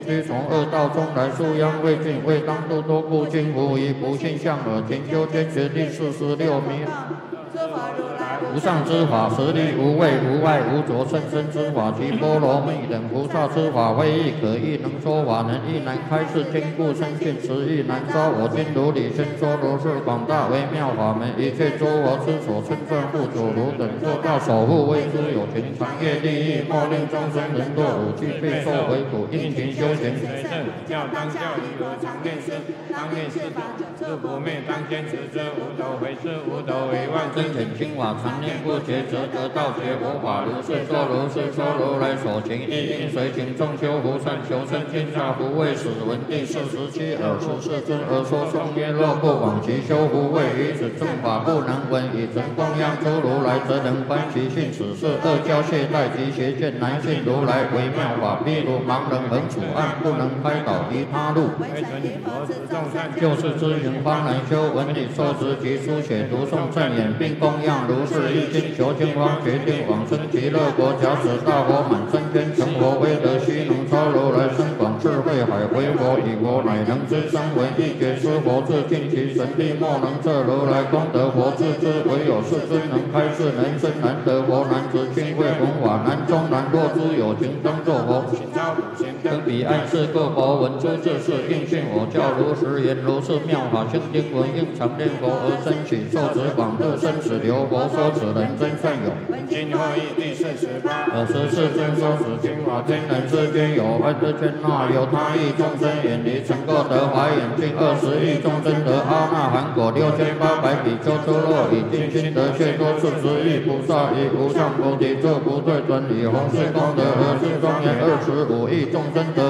须从恶道中来，树殃未尽，未当度多故今无疑，不信向耳，勤修坚决第46名。无上之法，实力无畏无碍无着，甚深之法，其波罗蜜等菩萨之法，为亦可译，能说法，能亦难开示，坚固深信，实亦难招。我今如理宣说，如是广大微妙法门，一切诸佛之所称赞护主如等做到守护，为之有情长业利益，莫令众生人堕五趣，备受为苦，应勤修行。 教当教于何常念师，当念师自不灭，当坚持之，无斗回师，无斗为万真显清法，常念不绝，则得道觉佛法。如是说，如是说，如来所行，应应随行，众修福善，求生天下福，为使闻第47尔时世尊而说颂曰：若不往其修福位，于此正法不能闻，以诚供养诸如来，则能观其性。此是恶教懈怠及邪见，难信如来微妙法。譬如盲人横处暗，不能开导于他路，就是知行方能修。闻理受持及书写读诵正言，并供养如是一经，求经方决定往生极乐国。假使大佛满真天成佛，威德须能超如来深广智慧海，为佛以佛乃能知生为一觉知佛智，尽其神力莫能测如来功德佛智之。唯有世尊能开示，能生难得佛，难执清慧弘法，难中难若诸有情当作佛。登彼岸是各佛闻诸智事，应信我教如实言，如是妙法性经文，应常念佛而生起，受持广度生死流。佛说此人真善有。 今后义第48。 尔时世尊说此经法，天人之间有万之千那，有他亿众生远离，曾过得华严尽20亿众生得阿那含果6800比丘出落，以尽心得却多40亿菩萨，以无上菩提作不退转，以弘誓功德而是庄严25亿众生得